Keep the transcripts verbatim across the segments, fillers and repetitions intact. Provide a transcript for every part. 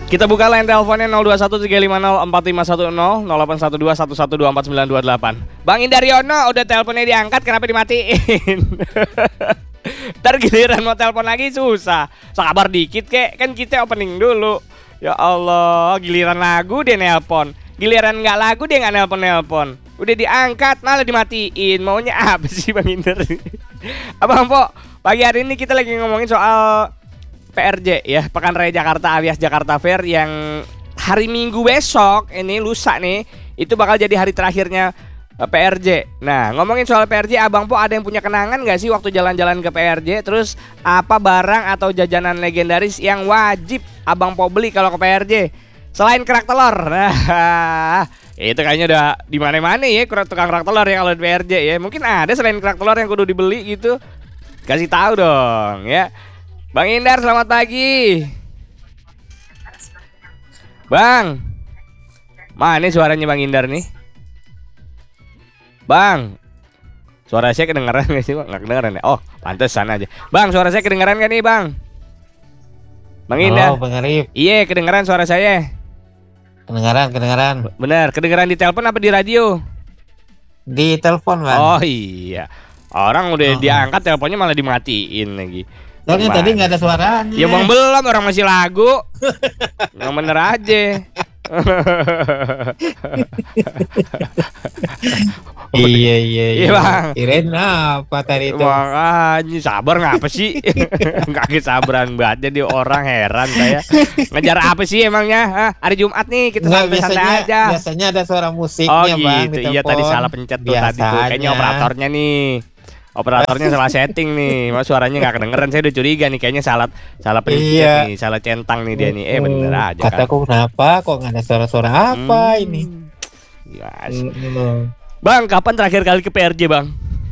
Kita buka line teleponnya nol dua satu tiga lima nol empat lima satu nol nol delapan satu dua satu satu dua empat sembilan dua delapan. Bang Indaryono udah teleponnya diangkat, kenapa dimatiin? Ntar giliran mau telepon lagi susah. Sabar dikit kek, kan kita opening dulu. Ya Allah, giliran lagu dia nelpon, giliran nggak lagu dia nggak nelpon-nelpon. Udah diangkat malah dimatiin. Maunya apa sih Bang Indar? Abang Po, pagi hari ini kita lagi ngomongin soal P R J ya, Pekan Raya Jakarta alias Jakarta Fair, yang hari Minggu besok ini, lusa nih, itu bakal jadi hari terakhirnya P R J. Nah, ngomongin soal P R J, Abang Po ada yang punya kenangan gak sih waktu jalan-jalan ke P R J? Terus apa barang atau jajanan legendaris yang wajib Abang Po beli kalau ke P R J? Selain kerak telur. Nah, itu kayaknya udah di mana-mana ya tukang kerak telur ya kalau di P R J ya. Mungkin ada selain kerak telur yang kudu dibeli gitu. Kasih tahu dong ya. Bang Indar, selamat pagi. Bang, mana suaranya Bang Indar nih? Bang, suara saya kedengeran gak sih Bang? Nggak kedengeran ya? Oh, pantesan aja. Bang, suara saya kedengeran gak nih Bang? Bang Indar. Oh, Bang Arif. Iya, kedengeran suara saya. Kedengaran, kedengaran. Bener, kedengeran di telepon apa di radio? Di telepon, Bang. Oh iya. Orang udah Oh. diangkat, teleponnya malah dimatiin lagi. Soalnya Gimana? tadi nggak ada suaranya. Ya Bang, belum, orang masih lagu. Yang bener aja. Iya, iya, iya. Iya, Bang. Kirain apa tadi itu? Makanya sabar ngapa sih? Kaget sabaran banget jadi orang, heran saya. Ngejar apa sih emangnya? Hah? Hari Jumat nih kita Nggak, santai-santai biasanya, aja. biasanya ada suara Oh musiknya, Bang. gitu. di Iya tadi telepon. salah pencet tuh tadi tuh. Kayaknya Biasanya. operatornya nih. Operatornya salah setting nih. Mas suaranya nggak kedengeran. Saya udah curiga nih, kayaknya salah salah pencet Iya. nih, salah centang nih dia nih. Eh bener aja kan. Kataku kenapa kok nggak ada suara-suara apa Hmm. ini? Yes. Hmm. Bang, kapan terakhir kali ke P R J, Bang?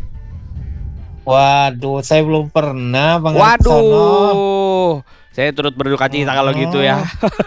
Waduh, saya belum pernah, Bang. Arif Sono. Waduh. Saya turut berduka cita kalau gitu ya.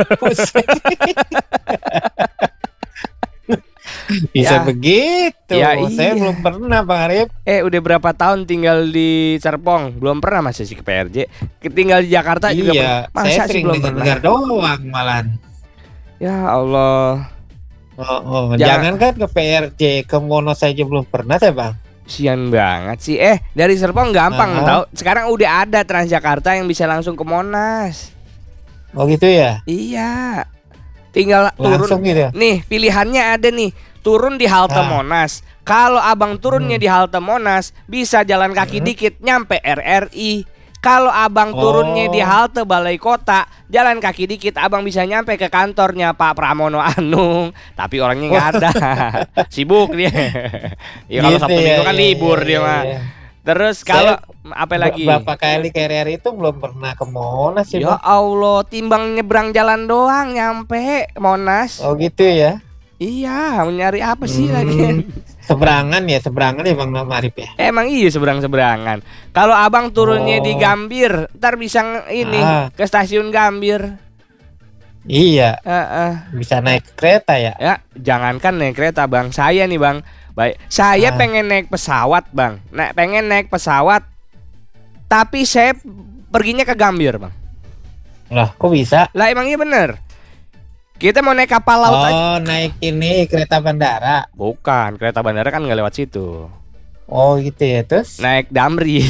Bisa Ya. begitu. Ya, Saya iya. belum pernah, Bang Arif. Eh udah berapa tahun tinggal di Serpong? Belum pernah masa sih ke P R J? Tinggal di Jakarta juga Iya, pernah. Masa saya sih sering belum pernah? dengar doang malah. Ya Allah, Oh, oh. Jangan- Jangan kan ke P R J, ke Monas saja belum pernah saya, Bang. sian banget sih. Eh dari Serpong gampang Aha. tahu. Sekarang udah ada Transjakarta yang bisa langsung ke Monas. Oh gitu ya? Iya, tinggal Langsung turun. gitu ya? Nih pilihannya ada nih. Turun di halte Ah. Monas. Kalau abang turunnya Hmm. di halte Monas, bisa jalan kaki Hmm. dikit nyampe R R I. Kalau abang turunnya di Oh. halte Balai Kota, jalan kaki dikit abang bisa nyampe ke kantornya Pak Pramono Anung. Tapi orangnya nggak ada, sibuk dia. Ya kalau Gitu Sabtu ya, Minggu kan iya, libur iya, dia iya, mah. iya. Terus kalau Saya apa lagi? Berapa kali ke R R I itu belum pernah ke Monas sih, Ya Bang. Allah, timbang nyebrang jalan doang nyampe Monas. Oh gitu ya? Iya, mau nyari apa sih Hmm. lagi? Seberangan ya, seberangan ya Bang Arif ya? Emang iya seberang-seberangan. Kalau abang turunnya di Oh. Gambir, ntar bisa nge- ini Ah. ke stasiun Gambir. Iya, Heeh. bisa naik kereta ya? Ya, jangankan naik kereta bang, saya nih bang, baik, saya Ah. pengen naik pesawat bang, nah, pengen naik pesawat, tapi saya perginya ke Gambir bang. Lah, kok bisa? Lah emang iya bener. Kita mau naik kapal laut aja. Oh, naik ini kereta bandara. Bukan, kereta bandara kan nggak lewat situ. Oh gitu ya, terus? Naik Damri.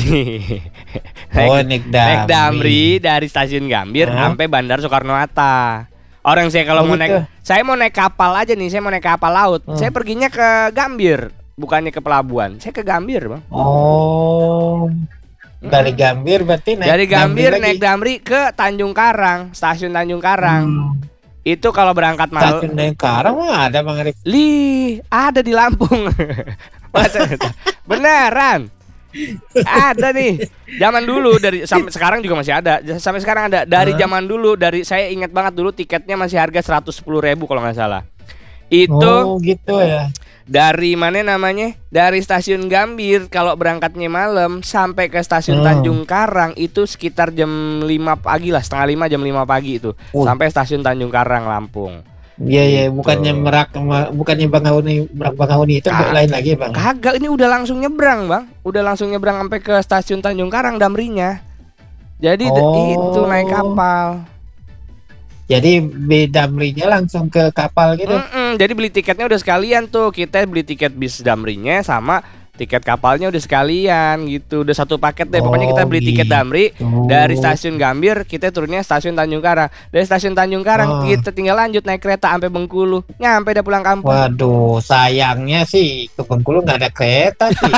Oh, naik damri. Naik Damri dari stasiun Gambir Hah? sampai Bandar Soekarno Hatta. Orang saya kalau Oh, mau gitu. naik, saya mau naik kapal aja nih, saya mau naik kapal laut. Hmm. Saya perginya ke Gambir, bukannya ke pelabuhan. Saya ke Gambir, Bang. Oh, dari Gambir berarti naik Dari Gambir Damri naik lagi. Damri ke Tanjung Karang, stasiun Tanjung Karang. Hmm. Itu kalau berangkat malam. Stasiun Tanjung Karang mah ada Bang Arif. Lih, ada di Lampung. Masa beneran? Ada nih. Zaman dulu dari sampai sekarang juga masih ada. Sampai sekarang ada. Dari Hah? zaman dulu, dari saya ingat banget dulu tiketnya masih harga seratus sepuluh ribu kalau nggak salah. Itu Oh gitu ya. dari mana namanya? Dari stasiun Gambir kalau berangkatnya malam sampai ke stasiun Hmm. Tanjung Karang itu sekitar jam lima pagi lah, setengah lima jam lima pagi itu. Uh. Sampai stasiun Tanjung Karang Lampung. Iya iya, Gitu. bukannya Merak sama- bukannya Bangahuni, Merak Bangahuni itu Kag- lain lagi Bang. Kagak, ini udah langsung nyebrang bang. Udah langsung nyebrang sampai ke stasiun Tanjung Karang Damrinya. Jadi d- Oh. itu naik kapal. Jadi beda belinya langsung ke kapal gitu. Mm-mm, jadi beli tiketnya udah sekalian tuh. Kita beli tiket bis Damrinya sama tiket kapalnya udah sekalian gitu. Udah satu paket deh. Pokoknya kita Oh beli tiket Damri gitu. dari stasiun Gambir, kita turunnya stasiun Tanjung Karang. Dari stasiun Tanjung Karang Oh. kita tinggal lanjut naik kereta sampai Bengkulu. Nyampe dah pulang kampung. Waduh, sayangnya sih ke Bengkulu nggak ada kereta sih.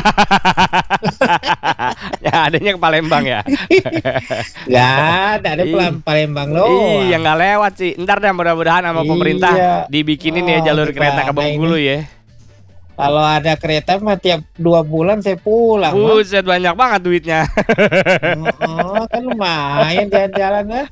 Ya adanya ke Palembang ya. Nggak ada, ada Ih. pelan Palembang loh. Iya nggak lewat sih. Ntar dah mudah-mudahan sama pemerintah Iya. dibikinin ya Oh, jalur kereta ke gimana Bengkulu ini? ya. Kalau ada kereta mah tiap dua bulan saya pulang. Bang. Buset banyak banget duitnya. Oh, kan lumayan jalan-jalan kan.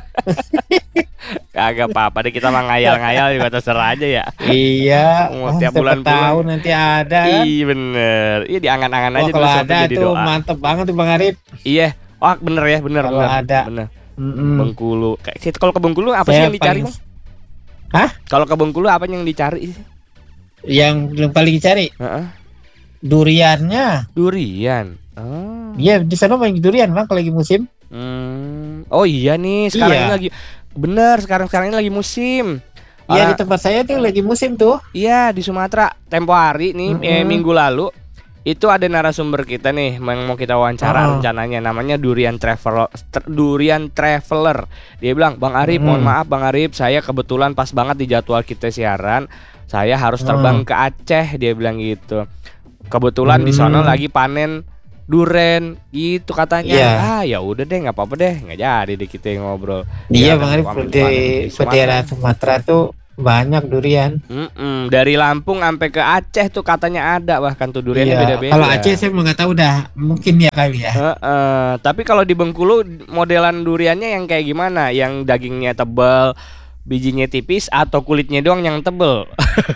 Kagak apa-apa deh kita mah ngayal-ngayal juga terserah aja ya. Iya, Mau ah, tiap siapa bulan tahu pulang. nanti ada kan. Iya bener. Iya diangan-angan Wah, aja dulu kalau sampai ada jadi tuh doa. mantep banget tuh Bang Arif. Iya. Wah bener ya bener Kalau bener. ada. Bener. Mm-mm. Bengkulu. Kayak situ- kalau ke Bengkulu apa sih Saya yang dicari paling- bang? Hah? Kalau ke Bengkulu apa yang dicari? Yang yang paling dicari Heeh. duriannya. Durian. Oh. Iya, di sana banyak durian Bang kalau lagi musim. Hmm. Oh iya nih sekarang Iya. ini lagi bener sekarang sekarang ini lagi musim. Iya, Orang- di tempat saya tuh lagi musim tuh. Iya di Sumatera tempo hari nih eh, Mm-mm. minggu lalu itu ada narasumber kita nih yang mau kita wawancara Oh. rencananya namanya Durian Traveler Tr- Durian Traveler. Dia bilang Bang Arif mohon Mm. maaf Bang Arif saya kebetulan pas banget di jadwal kita siaran saya harus Oh. terbang ke Aceh dia bilang gitu. Kebetulan di sana Hmm. lagi panen duren gitu katanya. Iya. Ah ya udah deh nggak apa-apa deh nggak jadi deh kita yang ngobrol. Iya Ya, Bang dan Arif, panen- di panen di Sumatera. daerah Sumatera tuh banyak durian. Mm-mm, dari Lampung sampai ke Aceh tuh katanya ada bahkan tuh duriannya Iya. beda-beda. Kalau Aceh saya mau nggak tahu dah, mungkin ya kali ya. Heeh, tapi kalau di Bengkulu modelan duriannya yang kayak gimana? Yang dagingnya tebal, bijinya tipis atau kulitnya doang yang tebel?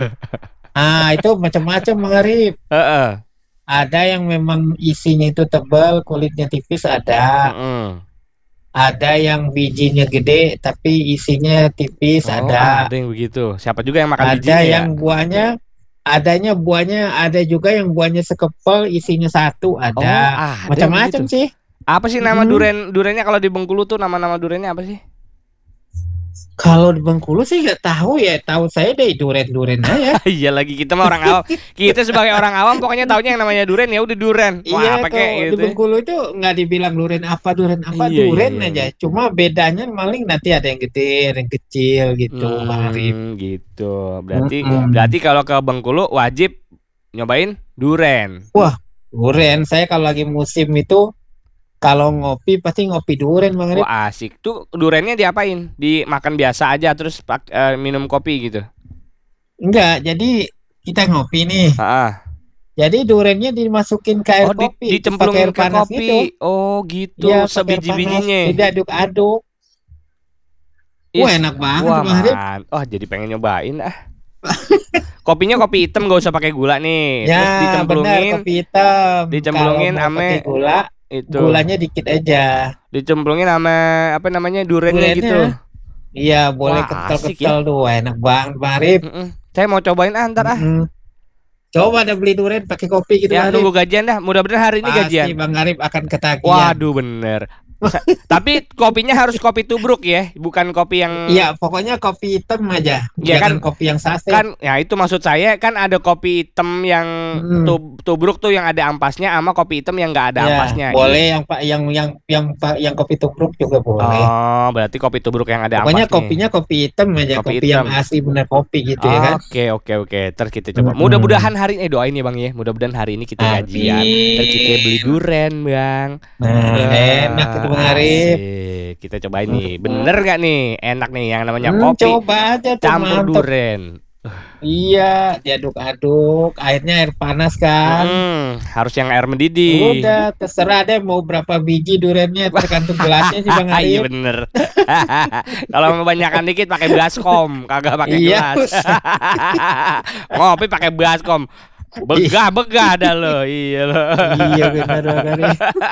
Ah, itu macam-macam Bang Arif. Heeh. Ada yang memang isinya itu tebal, kulitnya tipis ada. Heeh. Ada yang bijinya gede tapi isinya tipis Oh, ada. ada yang begitu. Siapa juga yang makan Ada bijinya ya? yang buahnya adanya buahnya ada juga yang buahnya sekepal isinya satu Oh, ada. ada yang Macam-macam begitu. sih. Apa sih nama Hmm. duren durennya kalau di Bengkulu tuh nama-nama durennya apa sih? Kalau di Bengkulu sih nggak tahu ya. Tahu saya deh duren-duren aja. Iya lagi kita mah orang awam. Kita sebagai orang awam pokoknya taunya yang namanya duren ya udah duren. Wah, Iya, apa kalau kayak di gitu. Bengkulu itu nggak dibilang duren apa duren apa Iya, duren iya, iya. aja. Cuma bedanya paling nanti ada yang gede, ada yang kecil gitu, Bang Arif. Hmm, gitu. Berarti Mm-mm. berarti kalau ke Bengkulu wajib nyobain duren. Duren, saya kalau lagi musim itu kalau ngopi pasti ngopi duren, Bang Arif. Wah, asik. Tuh durennya diapain? Dimakan biasa aja terus pak- eh, minum kopi gitu. Enggak, jadi kita ngopi nih. Heeh. Jadi durennya dimasukin ke air Oh, di, kopi, terus pakai dicemplungin air ke panas kopi. gitu. Oh, gitu. Iya, pakai air panas, Sebiji-bijinya. diaduk-aduk. Ih, Wah, enak banget, Wah, Bang Arif. man. Oh, jadi pengen nyobain ah. Kopinya kopi hitam gak usah pakai gula nih. Terus Ya, benar, dicemplungin kopi hitam. dicemplungin Kalau mau ame pakai gula, itu. gulanya dikit aja. Dicemplungin sama apa namanya durennya Durennya. gitu. Iya, boleh Wah, asik kental-kental tuh. Wah, enak banget, Bang Arif. Mm-mm. Saya mau cobain ah, ntar ah. Mm-mm. Coba ada beli duren pakai kopi gitu, Ya Bang Arif. nunggu gajian dah. Mudah-mudahan hari ini Pasti gajian. Bang Arif akan ketagihan. Waduh bener. Sa- Tapi kopinya harus kopi tubruk ya, bukan kopi yang Iya, pokoknya kopi hitam aja. Iya, Jangan kan- kopi yang saset. kan. Ya itu maksud saya kan ada kopi hitam yang Mm. tub- tubruk tuh yang ada ampasnya sama kopi hitam yang nggak ada Ya, ampasnya. boleh yang pak yang yang yang pa- yang kopi tubruk juga Ini- boleh. Oh, berarti kopi tubruk yang ada Pokoknya ampasnya. kopinya kopi hitam aja, Kopi kopi, yang hitam. asli bener kopi gitu ya kan. Oke oke oke. Terus kita coba. Mm-mm. Mudah-mudahan hari ini eh, doain ya bang ya. Mudah-mudahan hari ini kita Amin. gajian. Terus kita beli duren bang. Nah, enak itu Bang Arif. Asik. Kita cobain nih. Bener gak nih? Enak nih yang namanya Hmm, kopi coba aja tuh campur mantep. duren. Iya, diaduk-aduk, airnya air panas kan. Hmm, harus yang air mendidih. Udah, terserah deh mau berapa biji durennya, tergantung gelasnya sih Bang Iya Arif. bener. Kalau mau banyakan dikit pakai baskom, kagak pakai Iya, gelas. Ngopi pakai baskom. Begah-begah dah lo. Iya lo. Iya benar Bang Arif.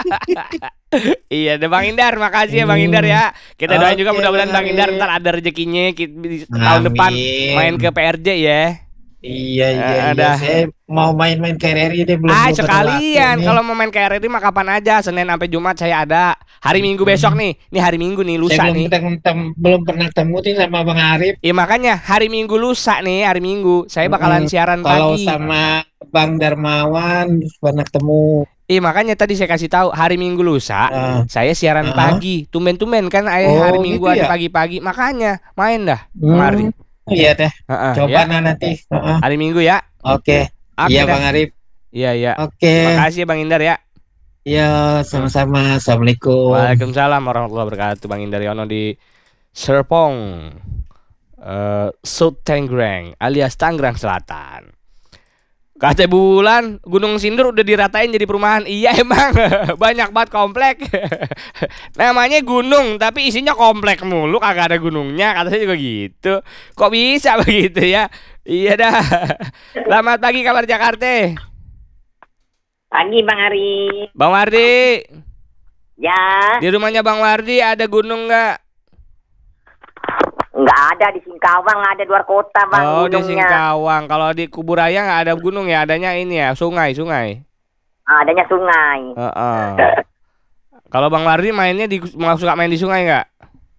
Iya deh Bang Indar, makasih ya Bang Indar ya. Kita doain juga Oke, mudah-mudahan Bang Bang Indar Arif. ntar ada rezekinya ki- di tahun depan Amin. main ke P R J ya. Iya iya Eh, iya. Ada. Saya mau main-main K R R I deh, belum Ah, belum ada waktu sekalian nih. kalau mau main K R R I mah kapan aja, Senin sampai Jumat saya ada. Hari Minggu besok Hmm. nih. Nih hari Minggu nih, Saya lusa belum nih. ketemu, tem- belum pernah ketemu nih sama Bang Arif. Iya makanya hari Minggu lusa nih, hari Minggu saya bakalan Mm-mm. siaran Kalau pagi. sama Bang Darmawan pernah ketemu. Iya makanya tadi saya kasih tahu hari Minggu lusa Ah, saya siaran ah. pagi. Tumben-tumben kan eh hari Oh Minggu gitu ada ya. pagi-pagi. Makanya main dah Hmm. kemari. Iya deh. Heeh, Coba ya. nah nanti. Heeh. Hari Minggu ya. Oke. Oke Iya dah. Bang Arif. Iya iya. Oke. Makasih ya Bang Indar ya. Iya, Hmm. sama-sama. Assalamualaikum. Waalaikumsalam warahmatullahi wabarakatuh. Bang Indar Yono di Serpong, eh South Tangerang alias Tangerang Selatan. Kata Bulan, Gunung Sindur udah diratain jadi perumahan. Iya emang banyak banget komplek. Namanya gunung tapi isinya komplek mulu, kagak ada gunungnya. Kata saya juga gitu. Kok bisa begitu ya? Iya dah. Selamat pagi kabar Jakarta. Pagi Bang Ari. Bang Wardi, Ya, di rumahnya Bang Wardi ada gunung nggak? nggak ada di Singkawang, ada di luar kota Bang Oh di gunungnya. Singkawang. Kalau di Kuburaya nggak ada gunung ya, adanya ini ya sungai sungai. Ah, adanya sungai. Heeh. Kalau Bang Wardi mainnya di mau suka main di sungai nggak?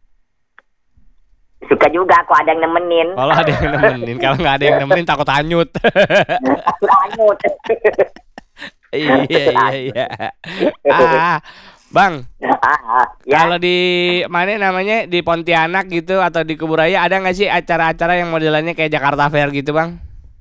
Suka juga aku ada yang nemenin. Kalau ada yang nemenin, kalau nggak ada yang nemenin takut hanyut. Takut hanyut. Iya iya iya. Ah, Bang, Ah, ah, ya. kalau di mana namanya di Pontianak gitu atau di Kuburaya ada nggak sih acara-acara yang modelannya kayak Jakarta Fair gitu, Bang?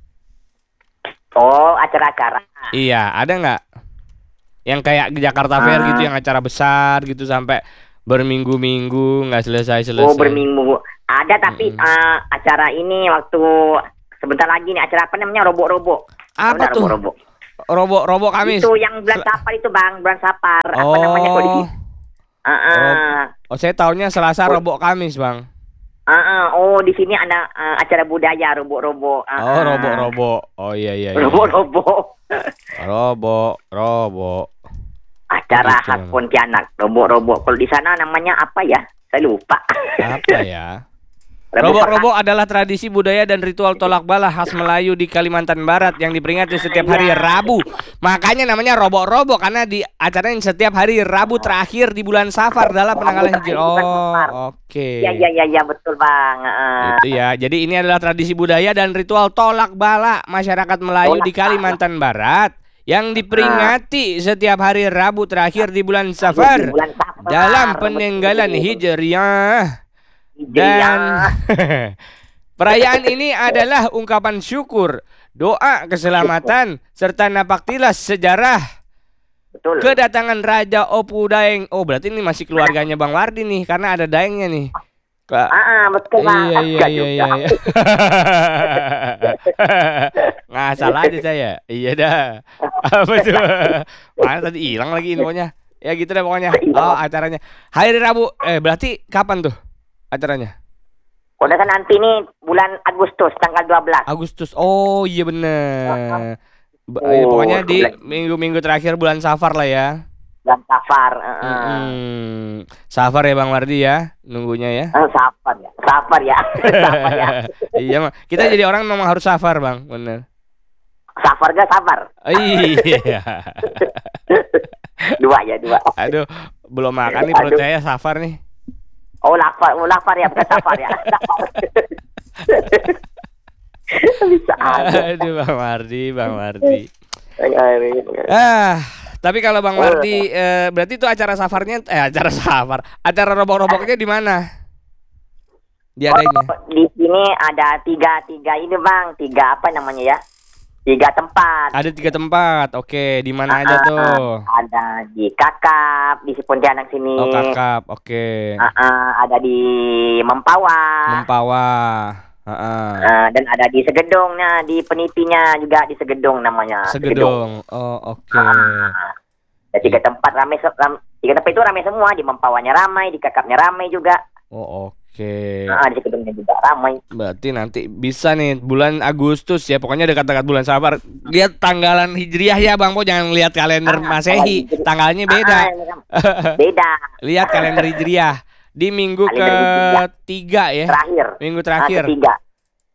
Oh, acara-acara. Iya, ada nggak? Yang kayak Jakarta Fair gitu, yang acara besar gitu sampai berminggu-minggu nggak selesai-selesai. Oh, berminggu. Ada tapi Mm-mm. ah, acara ini waktu sebentar lagi nih acara apa namanya robok-robok. Apa Benar, tuh? robok-robok. Robok-robok Kamis. Itu yang bulan Sel- Sapar itu Bang, bulan Sapar. Apa namanya kok di Oh, sini? Ah, ah. oh saya taunya Selasa, Oh. Robok, Kamis, Bang. Ah, ah. Oh, di sini ada ah, acara budaya robok-robok. Ah, Oh, ah. robok-robok. Oh iya iya. iya. Robok-robok. Robok, robok. Acara Gitu khas memang. Pontianak, robok-robok. Kalau di sana namanya apa ya? Saya lupa. Apa ya? Robok Robok-robok adalah tradisi budaya dan ritual tolak bala khas Melayu di Kalimantan Barat yang diperingati setiap hari Rabu. Makanya namanya robok-robok karena di acaranya setiap hari Rabu terakhir di bulan Safar dalam penanggalan Hijriah. Oh, oke. Iya, iya, iya, ya, betul Bang. Ah. Itu ya. Jadi ini adalah tradisi budaya dan ritual tolak bala masyarakat Melayu Tolak di Kalimantan Barat yang diperingati setiap hari Rabu terakhir di bulan Safar Di bulan Safar. dalam peninggalan Hijriah. Dan Hijriah. perayaan ini adalah ungkapan syukur, doa keselamatan, serta napaktilas sejarah Betul. kedatangan Raja Opu Daeng. Oh berarti ini masih keluarganya Bang Wardi nih, karena ada Daengnya nih. Ka- Ah, ah, betul Bang. Iya iya Ada iya juga. iya. Ngasal aja saya. Iya dah. Apa tuh? Mana tadi hilang lagi infonya. Ya gitu deh pokoknya. Oh acaranya hari Rabu. Eh berarti kapan tuh acaranya? Udah kan nanti nih bulan Agustus tanggal dua belas. Agustus. Oh iya bener. Ba- Oh, eh, pokoknya di bulan- minggu-minggu terakhir bulan Safar lah ya. Bulan Safar. ah, ah. Mm-mm. Safar ya Bang Wardi ya, nunggunya ya. Ah, Safar ya. Safar ya. Safar ya. Iya, Bang. Kita jadi orang memang harus safar, Bang. Bener. Safar gak safar? Oh, iya. Dua ya, dua. Aduh, belum makan nih perut Aduh. saya safar nih. Oh, lapar, oh, lapar ya, bukan safar ya. Lapar. Bisa aja. Aduh, Bang Wardi, Bang Wardi. Ah, tapi kalau Bang Wardi eh, berarti itu acara safarnya eh acara safar. Acara robok-roboknya di mana? Diadainnya. Di sini ada tiga tiga ini Bang, tiga apa namanya ya? Tiga tempat. Ada tiga tempat. Oke, di mana aja Ah, tuh? Ada di Kakap, di Pontianak sini. Oh, Kakap. Oke. Ah, ah, ada di Mempawah. Mempawah. Heeh. Ah, dan ada di Segedong, nah di penitinya juga di Segedong namanya. Segedong. Oh, oke. Ada tiga tempat ramai, se- ram- tiga tempat itu ramai semua. Di Mempawahnya ramai, di Kakapnya ramai juga. Oh, oke. Ah, di Segedongnya juga ramai. Berarti nanti bisa nih bulan Agustus ya. Pokoknya dekat-dekat bulan Safar. Lihat tanggalan Hijriah ya, Bang Po. Jangan lihat kalender Ah, Masehi. kalau Hijri- Tanggalnya beda. Ah, beda. Lihat kalender Hijriah di minggu Kalender Hijriah. ketiga ya. Terakhir. Minggu Ah, terakhir. ketiga.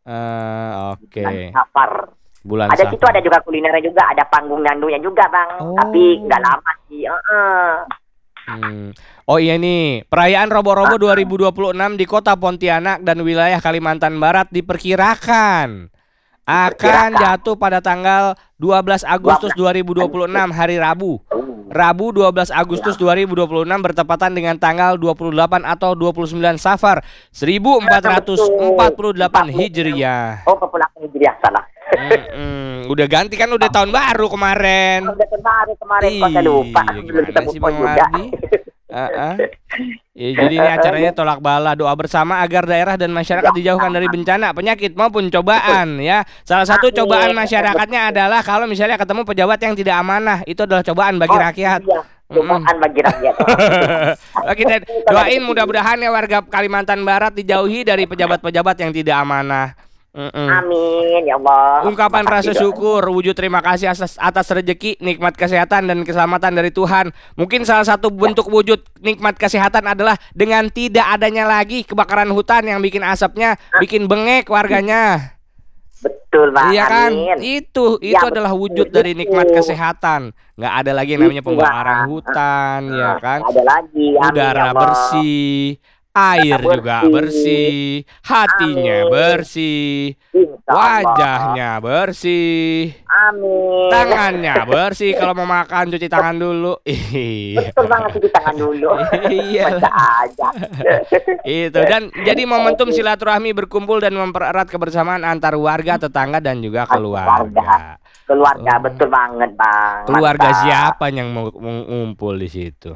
Eh, oke. Bulan Safar. Bulan Ada situ Safar. ada juga kulinernya juga, ada panggung nyandunya juga bang. Oh. Tapi nggak lama sih. Heeh. Hmm. Oh iya nih, perayaan Robo-Robo dua ribu dua puluh enam di kota Pontianak dan wilayah Kalimantan Barat diperkirakan akan Diperkirakan. jatuh pada tanggal dua belas Agustus dua ribu dua puluh enam hari Rabu. Rabu dua belas Agustus dua ribu dua puluh enam bertepatan dengan tanggal dua puluh delapan atau dua puluh sembilan Safar seribu empat ratus empat puluh delapan Hijriah. Oh, populasi Hijriah salah. Mm-mm. Udah ganti kan, udah tahun baru kemarin. Udah kemarin kemarin kok saya lupa. Ih, Belum kita gimana sih, move on Bang juga. Wardi? Uh-uh. Ya, jadi ini acaranya tolak bala, doa bersama agar daerah dan masyarakat dijauhkan dari bencana, penyakit maupun cobaan ya. Salah satu Amin. cobaan masyarakatnya adalah kalau misalnya ketemu pejabat yang tidak amanah, itu adalah cobaan bagi Oh, rakyat. iya. Cobaan bagi rakyat. Oke, kita doain mudah-mudahan ya warga Kalimantan Barat dijauhi dari pejabat-pejabat yang tidak amanah. Mm-mm. Amin ya Allah. Ungkapan rasa Makasih, doa. syukur, wujud terima kasih atas, atas rezeki, nikmat kesehatan dan keselamatan dari Tuhan. Mungkin salah satu bentuk wujud nikmat kesehatan adalah dengan tidak adanya lagi kebakaran hutan yang bikin asapnya bikin bengek warganya. Betul Bang. Iya kan? Amin. Itu itu Ya, adalah betul. wujud dari nikmat Itu. kesehatan. Nggak ada lagi yang namanya Itu, pembakaran Bang. hutan, ya Nah, kan? ada lagi. Amin, ya Udara Allah. bersih, air Udara juga bersih. bersih, hatinya Amin. bersih, Insya Allah. wajahnya bersih. Amin. Tangannya bersih, kalau mau makan cuci tangan dulu. Iya. Betul banget cuci tangan dulu. Iya Masa aja. Itu, dan jadi momentum silaturahmi berkumpul dan mempererat kebersamaan antar warga, tetangga dan juga keluarga. Keluarga, Oh. betul banget Bang. Keluarga Mantap. siapa yang mau mau ngumpul di situ?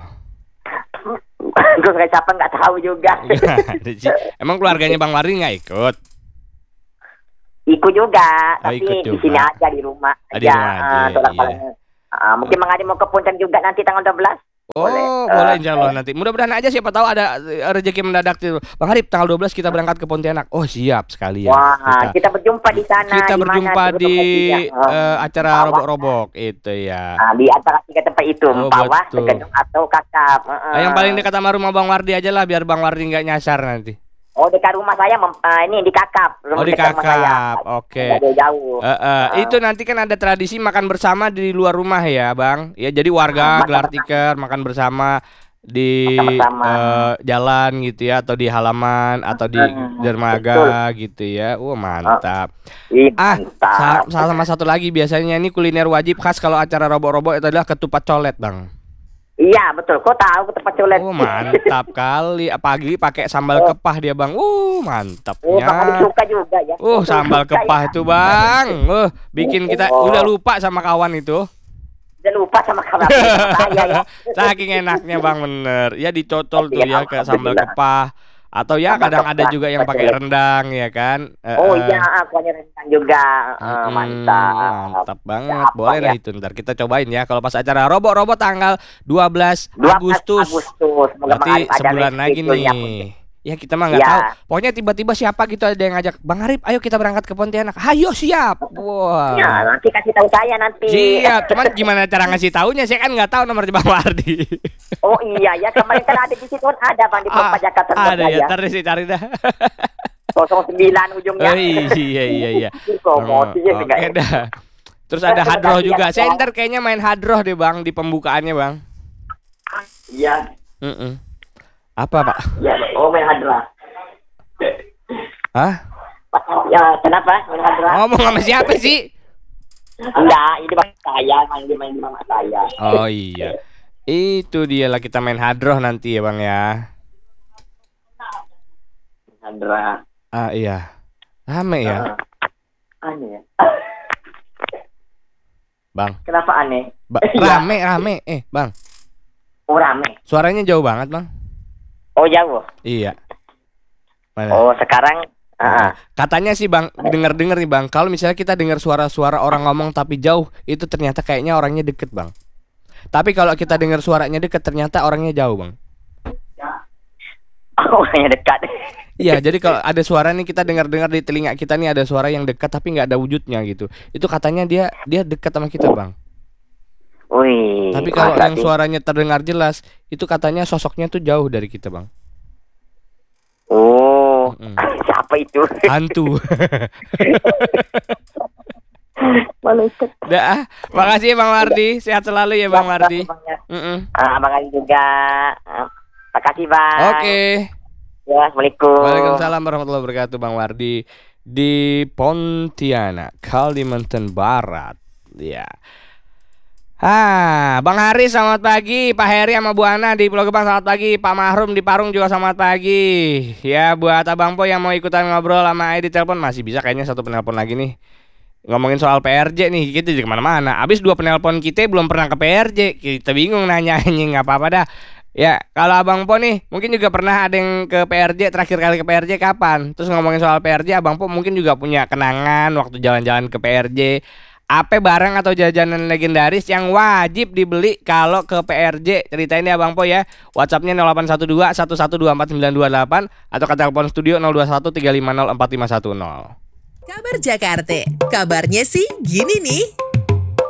Keluarga siapa nggak tahu juga. Ada sih. Emang keluarganya Bang Wardi nggak ikut? Ikut juga, Oh, tapi ikut di juga. sini aja di rumah. Ah, di aja, rumah aja, ah, tolak iya. balanya. Ah, mungkin Bang Adi mau ke Puncak juga nanti tanggal dua belas. Oh, Boleh. boleh, Eh, insya Allah nanti. Mudah-mudahan aja, siapa tahu ada eh, rezeki mendadak tuh. Bang Harip, tanggal dua belas kita berangkat ke Pontianak. Oh, siap sekali ya. Wah, Kita, kita berjumpa di sana. kita di mana berjumpa tuh di lokasinya? Eh, eh, acara Bawah. robok-robok itu ya. Ah, di antara tiga tempat itu, Oh, bawah, betul. Tegadung atau Kakap. Eh, Ah, yang paling dekat sama rumah Bang Wardi aja lah, biar Bang Wardi nggak nyasar nanti. Oh, dekat rumah saya, mem- ah, ini di Kakap. Rumah Oh, di dekat rumah saya. Kakap, oke. Nggak ada jauh. Eh, eh, Ah. itu nanti kan ada tradisi makan bersama di luar rumah ya, Bang. Ya, jadi warga Makan gelar bersama. tikar makan bersama di Makan bersama. eh, jalan gitu ya, atau di halaman atau di Hmm, dermaga gitu ya. Wah, mantap. Ih, Ah, sa- mantap. sama satu lagi, biasanya ini kuliner wajib khas kalau acara robok-robok itu adalah ketupat colet, Bang. Iya, betul. Kok tahu tempat colet? Oh, mantap kali. Apalagi pakai sambal Oh. kepah dia, Bang. Uh, Oh, Bang Adi mantapnya. suka juga ya. Uh, sambal Suka kepah ya. itu, Bang. Uh, bikin kita Oh. udah lupa sama kawan itu. Udah lupa sama kawan saya ya. Saking enaknya, Bang, bener. Ya dicocol tuh ya ke sambal Alhamdulillah. kepah. Atau ya Sambal kadang ada kepah, juga yang pakai betul. rendang ya kan. Eh, Oh eh. iya, akunya rendang juga. Eh, Mm-mm, mantap. mantap banget. Apa Boleh ya? lah itu, ntar kita cobain ya kalau pas acara robot-robot tanggal dua belas dua belas Agustus. Agustus. Semoga Berarti Bang Arif ada sebulan lagi schedule-nya. nih. Ya kita mah nggak Iya. tahu. Pokoknya tiba-tiba siapa gitu ada yang ngajak, Bang Arif, ayo kita berangkat ke Pontianak. Ayo, siap. Wah. Ya, nanti kasih tahu saya nanti. Siap. Cuman gimana cara ngasih taunya? Saya kan nggak tahu nomor Bang Wardi. Oh iya ya, kemarin kan ada di situ, ada Bang di Ah, Pempa Jakarta ada ya, saya. ntar deh cari dah. nol sembilan ujungnya. Oh, iya iya iya. Promosinya Oh, juga. oke dah. Terus ada Terima hadroh kasih, juga. ya, Saya Bang. ntar kayaknya main hadroh deh, Bang, di pembukaannya, Bang. Iya. Mm-mm. Apa, Pak? Ya, oh main hadra. Hah? Ya, kenapa? Main hadra? Ngomong sama siapa sih? Enggak, ini bang saya, main di main di mama saya. Oh iya. Itu dia lah, kita main hadroh nanti ya, Bang ya. Hadra. Ah iya. Rame ya, Ah, aneh ya. Bang. Kenapa aneh? Ba- Iya. rame rame eh, Bang. Oh rame. Suaranya jauh banget, Bang. Oh jauh. Iya. Mana? Oh sekarang. Ah, ah. Katanya sih, Bang, denger-denger nih, Bang, kalau misalnya kita dengar suara-suara orang ngomong tapi jauh, itu ternyata kayaknya orangnya deket, Bang. Tapi kalau kita dengar suaranya deket, ternyata orangnya jauh, Bang. Oh orangnya dekat. Iya, jadi kalau ada suara nih, kita dengar-dengar di telinga kita nih ada suara yang dekat tapi nggak ada wujudnya gitu. Itu katanya dia dia dekat sama kita, Bang. Wih. Tapi kalau masa yang sih? suaranya terdengar jelas, itu katanya sosoknya tuh jauh dari kita, Bang. Oh. Mm-mm. Siapa apa itu. Hantu. Malaikat. Dah, makasih Bang Wardi. Sehat selalu ya Bang Wardi. Mm-mm. Ah, Bang Ali juga. Ah, makasih Bang. Oke. Ya, Assalamualaikum. Waalaikumsalam warahmatullahi wabarakatuh Bang Wardi di Pontianak, Kalimantan Barat. Ya. Ah, Bang Haris selamat pagi, Pak Heri sama Bu Ana di Pulau Gebang selamat pagi, Pak Mahrum di Parung juga selamat pagi. Ya, buat Abang Po yang mau ikutan ngobrol sama Ai di telepon masih bisa kayaknya satu penelpon lagi nih. Ngomongin soal P R J nih, kita jadi kemana-mana. Abis dua penelpon kita belum pernah ke P R J, kita bingung nanyainnya, nggak apa-apa dah. Ya, kalau Abang Po nih mungkin juga pernah ada yang ke P R J, terakhir kali ke P R J kapan? Terus ngomongin soal P R J, Abang Po mungkin juga punya kenangan waktu jalan-jalan ke P R J. Apa barang atau jajanan legendaris yang wajib dibeli kalau ke P R J? Ceritain ya Bang Po ya. WhatsAppnya nol delapan satu dua satu satu dua empat sembilan dua delapan atau ke telepon studio nol dua satu tiga lima nol empat lima satu nol. Kabar Jakarta, kabarnya sih gini nih.